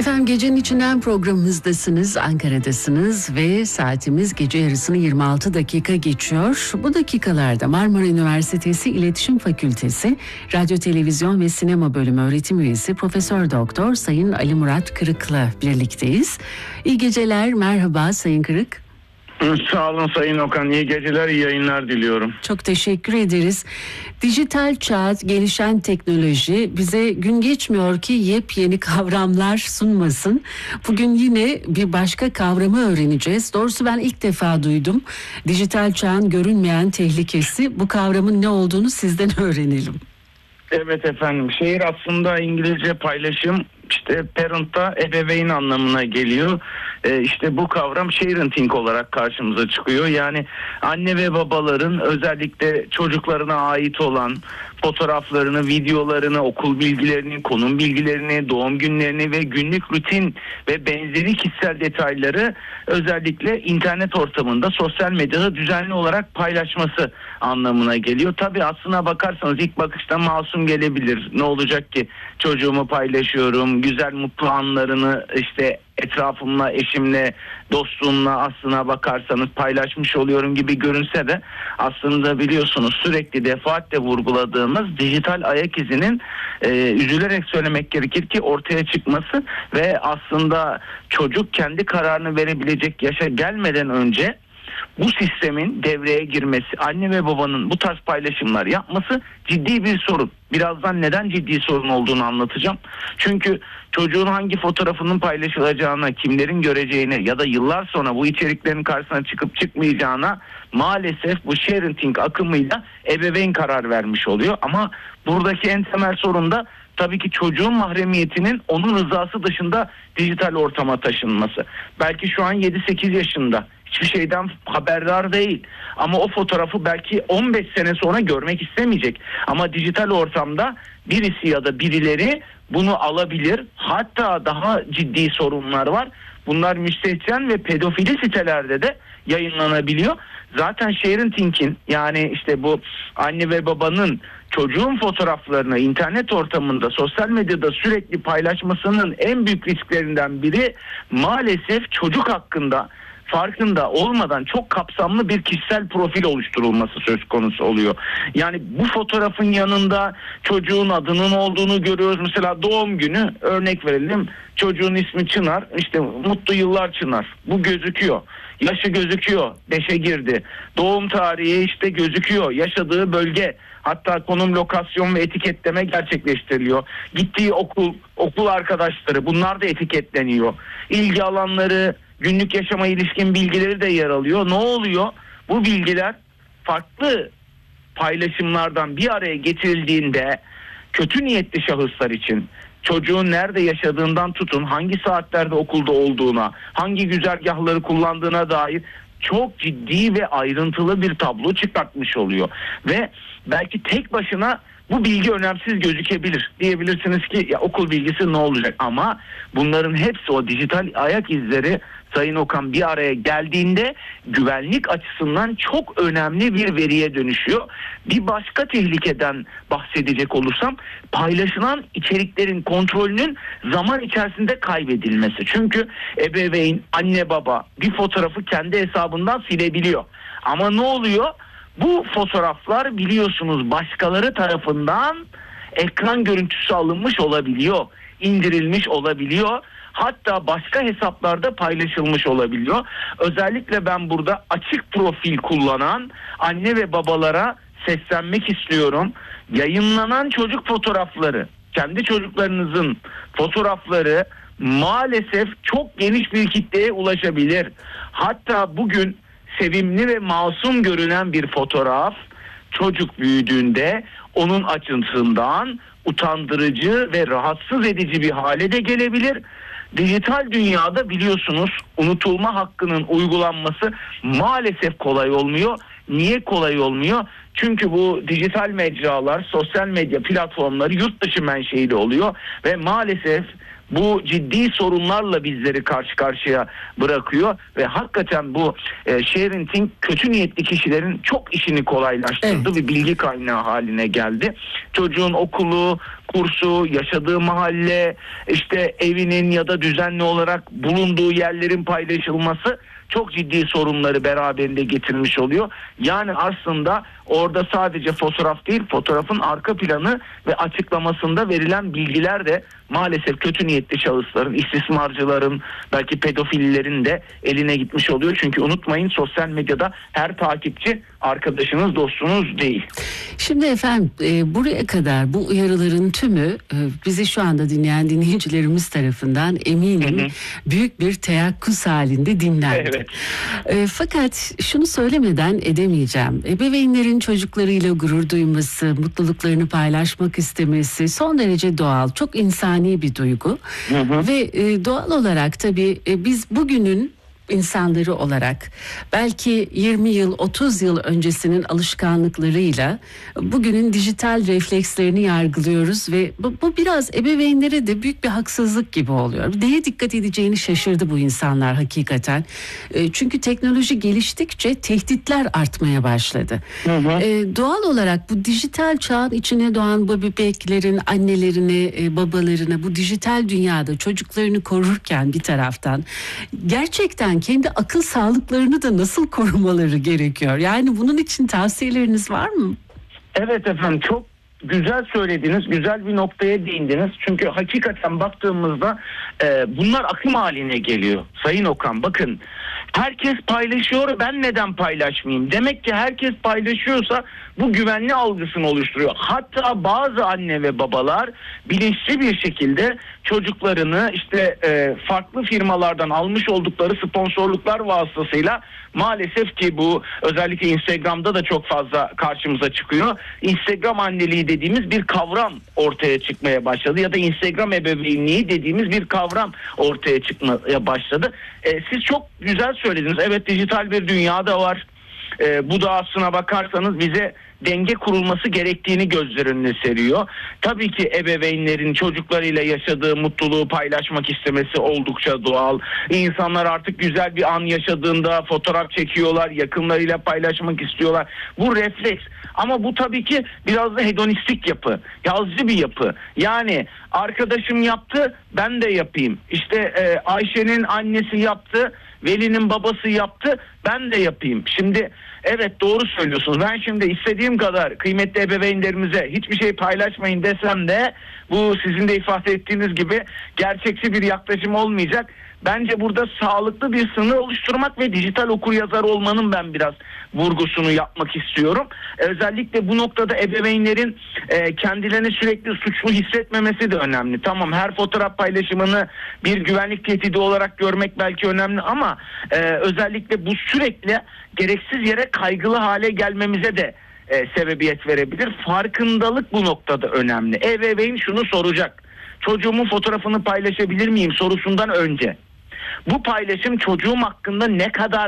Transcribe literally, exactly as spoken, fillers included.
Efendim gecenin içinden programımızdasınız, Ankara'dasınız ve saatimiz gece yarısını yirmi altı dakika geçiyor. Bu dakikalarda Marmara Üniversitesi İletişim Fakültesi Radyo, Televizyon ve Sinema Bölümü öğretim üyesi Profesör Doktor Sayın Ali Murat Kırık'la birlikteyiz. İyi geceler, merhaba Sayın Kırık. Sağ olun Sayın Okan. İyi geceler, iyi yayınlar diliyorum. Çok teşekkür ederiz. Dijital çağ, gelişen teknoloji bize gün geçmiyor ki yepyeni kavramlar sunmasın. Bugün yine bir başka kavramı öğreneceğiz. Doğrusu ben ilk defa duydum. Dijital çağın görünmeyen tehlikesi. Bu kavramın ne olduğunu sizden öğrenelim. Evet efendim. Şehir aslında İngilizce paylaşım, işte parent'ta ebeveyn anlamına geliyor. Ee, işte bu kavram sharenting olarak karşımıza çıkıyor. Yani anne ve babaların özellikle çocuklarına ait olan fotoğraflarını, videolarını, okul bilgilerini, konum bilgilerini, doğum günlerini ve günlük rutin ve benzeri kişisel detayları özellikle internet ortamında, sosyal medyada düzenli olarak paylaşması anlamına geliyor. Tabii aslına bakarsanız ilk bakışta masum gelebilir. Ne olacak ki çocuğumu paylaşıyorum, güzel mutlu anlarını işte etrafımla, eşimle, dostumla aslına bakarsanız paylaşmış oluyorum gibi görünse de aslında biliyorsunuz sürekli defaatle vurguladığımız dijital ayak izinin e, üzülerek söylemek gerekir ki ortaya çıkması ve aslında çocuk kendi kararını verebilecek yaşa gelmeden önce bu sistemin devreye girmesi, anne ve babanın bu tarz paylaşımlar yapması ciddi bir sorun. Birazdan neden ciddi sorun olduğunu anlatacağım. Çünkü çocuğun hangi fotoğrafının paylaşılacağına, kimlerin göreceğine ya da yıllar sonra bu içeriklerin karşısına çıkıp çıkmayacağına maalesef bu sharenting akımıyla ebeveyn karar vermiş oluyor. Ama buradaki en temel sorun da tabii ki çocuğun mahremiyetinin onun rızası dışında dijital ortama taşınması. Belki şu an yedi sekiz yaşında. Hiçbir şeyden haberdar değil. Ama o fotoğrafı belki on beş sene sonra görmek istemeyecek. Ama dijital ortamda birisi ya da birileri bunu alabilir. Hatta daha ciddi sorunlar var. Bunlar müstehcen ve pedofili sitelerde de yayınlanabiliyor. Zaten sharenting'in, yani işte bu anne ve babanın çocuğun fotoğraflarını internet ortamında, sosyal medyada sürekli paylaşmasının en büyük risklerinden biri maalesef çocuk hakkında farkında olmadan çok kapsamlı bir kişisel profil oluşturulması söz konusu oluyor. Yani bu fotoğrafın yanında çocuğun adının olduğunu görüyoruz. Mesela doğum günü, örnek verelim, çocuğun ismi Çınar, işte mutlu yıllar Çınar. Bu gözüküyor. Yaşı gözüküyor. beşe girdi. Doğum tarihi işte gözüküyor. Yaşadığı bölge, hatta konum, lokasyon ve etiketleme gerçekleştiriliyor. Gittiği okul, okul arkadaşları, bunlar da etiketleniyor. İlgi alanları, günlük yaşama ilişkin bilgileri de yer alıyor. Ne oluyor? Bu bilgiler farklı paylaşımlardan bir araya getirildiğinde kötü niyetli şahıslar için çocuğun nerede yaşadığından tutun, hangi saatlerde okulda olduğuna, hangi güzergahları kullandığına dair çok ciddi ve ayrıntılı bir tablo çıkartmış oluyor. Ve belki tek başına bu bilgi önemsiz gözükebilir. Diyebilirsiniz ki ya okul bilgisi ne olacak? Ama bunların hepsi, o dijital ayak izleri Sayın Okan, bir araya geldiğinde güvenlik açısından çok önemli bir veriye dönüşüyor. Bir başka tehlikeden bahsedecek olursam, paylaşılan içeriklerin kontrolünün zaman içerisinde kaybedilmesi. Çünkü ebeveyn, anne baba bir fotoğrafı kendi hesabından silebiliyor. Ama ne oluyor? Bu fotoğraflar biliyorsunuz başkaları tarafından ekran görüntüsü alınmış olabiliyor, indirilmiş olabiliyor. Hatta başka hesaplarda paylaşılmış olabiliyor. Özellikle ben burada açık profil kullanan anne ve babalara seslenmek istiyorum. Yayınlanan çocuk fotoğrafları, kendi çocuklarınızın fotoğrafları maalesef çok geniş bir kitleye ulaşabilir. Hatta bugün sevimli ve masum görünen bir fotoğraf çocuk büyüdüğünde onun açısından utandırıcı ve rahatsız edici bir hale de gelebilir. Dijital dünyada biliyorsunuz unutulma hakkının uygulanması maalesef kolay olmuyor. Niye kolay olmuyor? Çünkü bu dijital mecralar, sosyal medya platformları yurt dışı menşeili oluyor ve maalesef bu ciddi sorunlarla bizleri karşı karşıya bırakıyor ve hakikaten bu e, sharing kötü niyetli kişilerin çok işini kolaylaştırdı, evet, ve bilgi kaynağı haline geldi. Çocuğun okulu, kursu, yaşadığı mahalle, işte evinin ya da düzenli olarak bulunduğu yerlerin paylaşılması çok ciddi sorunları beraberinde getirmiş oluyor. Yani aslında orada sadece fotoğraf değil, fotoğrafın arka planı ve açıklamasında verilen bilgiler de maalesef kötü niyetli şahısların, istismarcıların, belki pedofillerin de eline gitmiş oluyor. Çünkü unutmayın, sosyal medyada her takipçi arkadaşınız, dostunuz değil. Şimdi efendim e, buraya kadar bu uyarıların tümü e, bizi şu anda dinleyen dinleyicilerimiz tarafından eminim hı hı. büyük bir teyakkuz halinde dinlendi. Evet. E, fakat şunu söylemeden edemeyeceğim. Ebeveynlerin çocuklarıyla gurur duyması, mutluluklarını paylaşmak istemesi son derece doğal, çok insani bir duygu. Hı hı. Ve e, doğal olarak tabii e, biz bugünün insanları olarak belki yirmi yıl otuz yıl öncesinin alışkanlıklarıyla bugünün dijital reflekslerini yargılıyoruz ve bu, bu biraz ebeveynlere de büyük bir haksızlık gibi oluyor. Neye dikkat edeceğini şaşırdı bu insanlar hakikaten. E, çünkü teknoloji geliştikçe tehditler artmaya başladı. Hı hı. E, doğal olarak bu dijital çağın içine doğan bu bebeklerin annelerini, e, babalarını bu dijital dünyada çocuklarını korurken bir taraftan gerçekten kendi akıl sağlıklarını da nasıl korumaları gerekiyor? Yani bunun için tavsiyeleriniz var mı? Evet efendim, çok güzel söylediniz, güzel bir noktaya değindiniz. Çünkü hakikaten baktığımızda e, bunlar akım haline geliyor. Sayın Okan, bakın, herkes paylaşıyor, ben neden paylaşmayayım? Demek ki herkes paylaşıyorsa bu güvenli algısını oluşturuyor. Hatta bazı anne ve babalar bilinçli bir şekilde çocuklarını işte e, farklı firmalardan almış oldukları sponsorluklar vasıtasıyla, maalesef ki bu özellikle Instagram'da da çok fazla karşımıza çıkıyor. Instagram anneliği dediğimiz bir kavram ortaya çıkmaya başladı ya da Instagram ebeveynliği dediğimiz bir kavram ortaya çıkmaya başladı. E, siz çok güzel söylediniz. Evet, dijital bir dünya da var. E, bu da aslına bakarsanız bize denge kurulması gerektiğini gözler önüne seriyor. Tabii ki ebeveynlerin çocuklarıyla yaşadığı mutluluğu paylaşmak istemesi oldukça doğal. İnsanlar artık güzel bir an yaşadığında fotoğraf çekiyorlar, yakınlarıyla paylaşmak istiyorlar. Bu refleks. Ama bu tabii ki biraz da hedonistik yapı, yazcı bir yapı. Yani arkadaşım yaptı, ben de yapayım. İşte e, Ayşe'nin annesi yaptı, Veli'nin babası yaptı, ben de yapayım. Şimdi evet, doğru söylüyorsunuz. Ben şimdi istediğim kadar kıymetli ebeveynlerimize hiçbir şey paylaşmayın desem de bu sizin de ifade ettiğiniz gibi gerçekçi bir yaklaşım olmayacak. Bence burada sağlıklı bir sınır oluşturmak ve dijital okuryazar olmanın ben biraz vurgusunu yapmak istiyorum. Özellikle bu noktada ebeveynlerin e, kendilerini sürekli suçlu hissetmemesi de önemli. Tamam, her fotoğraf paylaşımını bir güvenlik tehdidi olarak görmek belki önemli ama e, özellikle bu sürekli gereksiz yere kaygılı hale gelmemize de e, sebebiyet verebilir. Farkındalık bu noktada önemli. Ebeveyn şunu soracak: çocuğumun fotoğrafını paylaşabilir miyim sorusundan önce bu paylaşım çocuğum hakkında ne kadar